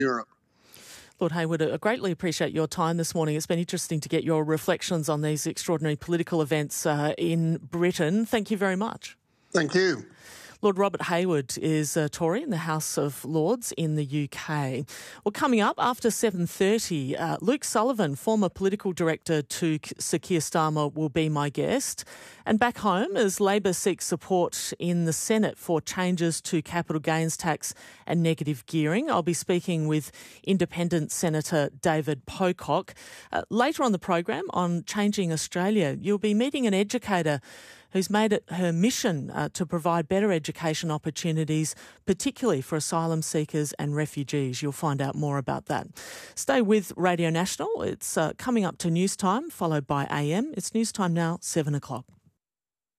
Europe. Lord Hayward, I greatly appreciate your time this morning. It's been interesting to get your reflections on these extraordinary political events in Britain. Thank you very much. Thank you. Lord Robert Hayward is a Tory in the House of Lords in the UK. Well, coming up after 7:30, Luke Sullivan, former political director to Sir Keir Starmer, will be my guest. And back home, as Labor seeks support in the Senate for changes to capital gains tax and negative gearing, I'll be speaking with Independent Senator David Pocock. Later on the program on Changing Australia, you'll be meeting an educator who's made it her mission to provide better education opportunities, particularly for asylum seekers and refugees. You'll find out more about that. Stay with Radio National. It's coming up to news time, followed by AM. It's news time now, 7 o'clock.